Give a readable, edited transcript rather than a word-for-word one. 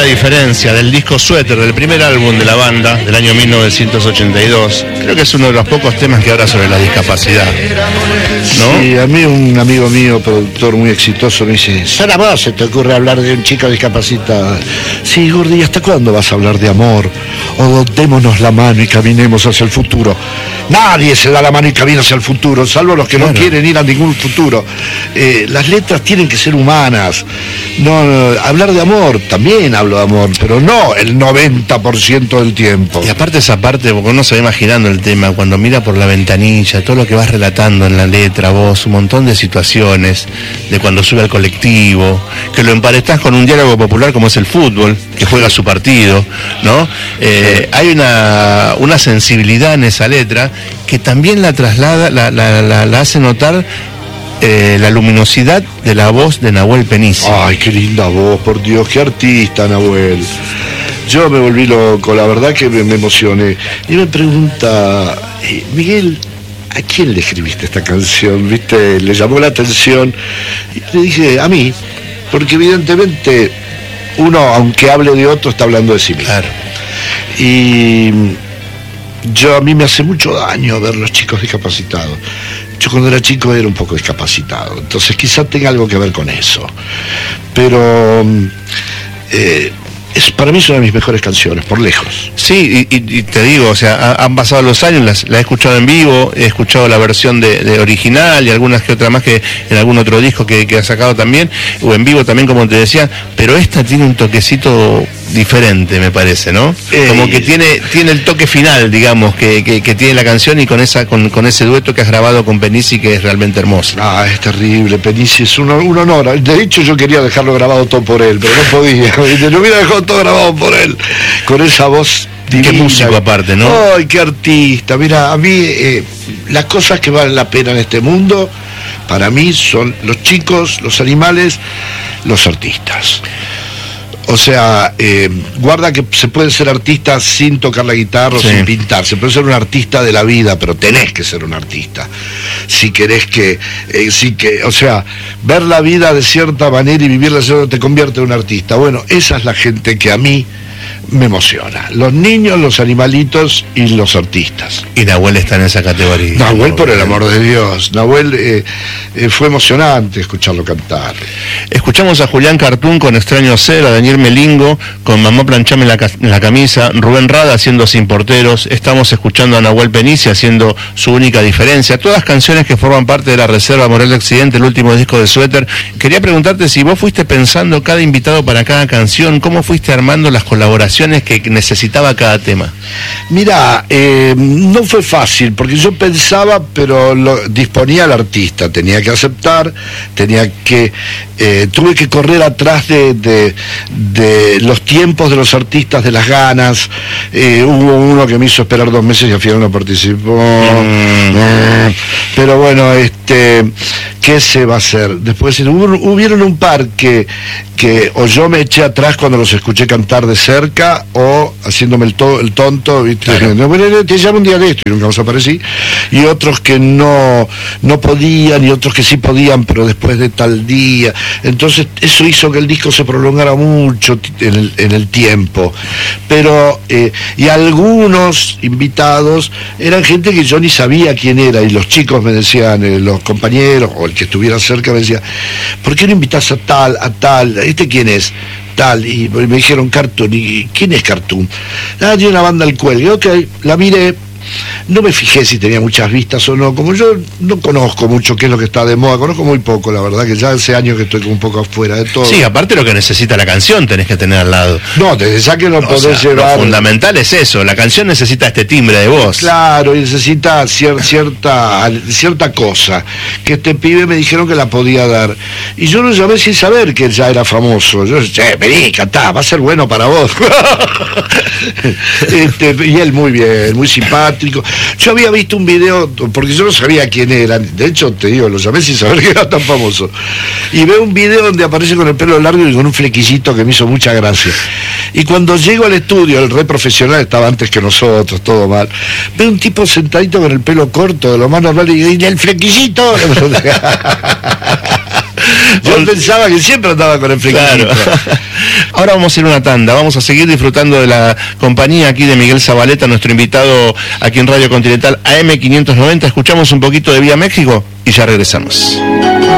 diferencia, del disco Suéter, del primer álbum de la banda del año 1982. Creo que es uno de los pocos temas que habla sobre la discapacidad, ¿no? Sí, a mí un amigo mío, productor muy exitoso, me dice: ¿solo a vos se te ocurre hablar de un chico discapacitado? Sí, Gordi, ¿hasta cuándo vas a hablar de amor? O démonos la mano y caminemos hacia el futuro. Nadie se da la mano y camina hacia el futuro, salvo los que no quieren ir a ningún futuro. Las letras tienen que ser humanas. No, hablar de amor, también hablo de amor, pero no el 90% del tiempo. Y aparte esa parte, porque uno se va imaginando el tema, cuando mira por la ventanilla, todo lo que vas relatando en la letra, vos, un montón de situaciones, de cuando sube al colectivo, que lo emparestás con un diálogo popular como es el fútbol, que juega su partido, ¿no? Hay una sensibilidad en esa letra que también la traslada, la hace notar la luminosidad de la voz de Nahuel Penici. Ay, qué linda voz, por Dios, qué artista, Nahuel. Yo me volví loco, la verdad que me emocioné. Y me pregunta, Miguel, ¿a quién le escribiste esta canción? ¿Viste? Le llamó la atención. Y le dije, a mí, porque evidentemente uno, aunque hable de otro, está hablando de sí mismo. Claro. Y a mí me hace mucho daño ver los chicos discapacitados. Yo cuando era chico era un poco discapacitado, entonces quizá tenga algo que ver con eso. Pero para mí es una de mis mejores canciones, por lejos. Sí, y te digo, o sea, han pasado los años, la he escuchado en vivo, he escuchado la versión de original y algunas que otra más que en algún otro disco que ha sacado también, o en vivo también, como te decía, pero esta tiene un toquecito diferente, me parece, ¿no? Como que tiene el toque final, digamos, que tiene la canción, y con ese dueto que has grabado con Penici, que es realmente hermoso. Ah, es terrible, Penici es un honor. De hecho, yo quería dejarlo grabado todo por él, pero no podía. Lo hubiera dejado todo grabado por él, con esa voz divina. Qué músico aparte, ¿no? Ay, qué artista. Mira, a mí las cosas que valen la pena en este mundo, para mí, son los chicos, los animales, los artistas. O sea, guarda que se puede ser artista sin tocar la guitarra o sin pintar. Se puede ser un artista de la vida, pero tenés que ser un artista. Si querés o sea, ver la vida de cierta manera y vivirla de cierta manera te convierte en un artista. Bueno, esa es la gente que a mí me emociona. Los niños, los animalitos y los artistas. Y Nahuel está en esa categoría. Nahuel, por el amor de Dios. Nahuel, fue emocionante escucharlo cantar. Escuchamos a Julián Cartún con Extraño Ser, a Daniel Melingo con Mamá Planchame en la camisa, Rubén Rada haciendo Sin Porteros. Estamos escuchando a Nahuel Penici haciendo Su Única Diferencia. Todas canciones que forman parte de la Reserva Moral de Occidente, el último disco de Suéter. Quería preguntarte si vos fuiste pensando cada invitado para cada canción, ¿cómo fuiste armando las colaboraciones que necesitaba cada tema? Mira, no fue fácil, porque yo pensaba, pero disponía al artista, tenía que aceptar, tuve que correr atrás de los tiempos de los artistas, de las ganas. Hubo uno que me hizo esperar 2 meses y al final no participó. Pero bueno, ¿qué se va a hacer? Después hubieron un par que o yo me eché atrás cuando los escuché cantar de cerca, o haciéndome el tonto, ¿viste? Claro. Te llamo un día de esto y nunca más aparecí. Y otros que no podían, y otros que sí podían, pero después de tal día. Entonces eso hizo que el disco se prolongara mucho en el tiempo. Pero y algunos invitados eran gente que yo ni sabía quién era, y los chicos me decían, los compañeros o el que estuviera cerca me decía: ¿por qué no invitás a tal? ¿Este quién es? Tal, y me dijeron Cartoon. ¿Y quién es Cartoon? Tiene una banda al cuelgue. Ok, la miré. No me fijé si tenía muchas vistas o no, como yo no conozco mucho qué es lo que está de moda, conozco muy poco, la verdad, que ya hace años que estoy como un poco afuera de todo. Sí, aparte lo que necesita la canción tenés que tener al lado. No, desde ya que no podés llevar... Lo fundamental es eso, la canción necesita este timbre de voz. Claro, y necesita cierta cosa, que este pibe me dijeron que la podía dar. Y yo lo llamé sin saber que él ya era famoso. Yo dije, vení, cantá, va a ser bueno para vos. Y él muy bien, muy simpático. Yo había visto un video, porque yo no sabía quién era, de hecho te digo, lo llamé sin saber que era tan famoso, y veo un video donde aparece con el pelo largo y con un flequillito que me hizo mucha gracia. Y cuando llego al estudio, el re profesional estaba antes que nosotros, todo mal, veo un tipo sentadito con el pelo corto, de lo más normal, y el flequillito. Yo pensaba que siempre andaba con el flequillito. Claro. Ahora vamos a ir a una tanda, vamos a seguir disfrutando de la compañía aquí de Miguel Zabaleta, nuestro invitado aquí en Radio Continental AM590. Escuchamos un poquito de Vía México y ya regresamos.